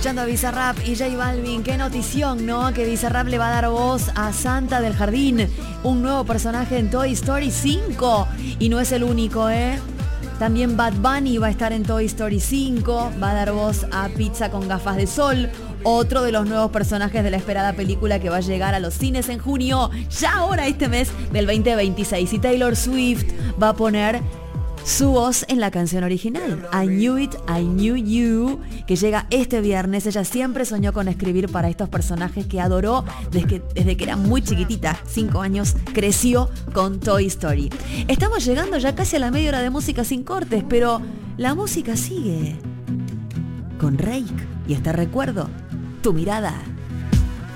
escuchando a Bizarrap y J Balvin. Qué notición, ¿no? Que Bizarrap le va a dar voz a Santa del Jardín, un nuevo personaje en Toy Story 5. Y no es el único, ¿eh? También Bad Bunny va a estar en Toy Story 5, va a dar voz a Pizza con gafas de sol, otro de los nuevos personajes de la esperada película que va a llegar a los cines en junio, ya ahora este mes del 2026. Y Taylor Swift va a poner su voz en la canción original, I Knew It, I Knew You, que llega este viernes. Ella siempre soñó con escribir para estos personajes que adoró desde que era muy chiquitita, 5 años, creció con Toy Story. Estamos llegando ya casi a la media hora de música sin cortes, pero la música sigue con Reik y este recuerdo, tu mirada.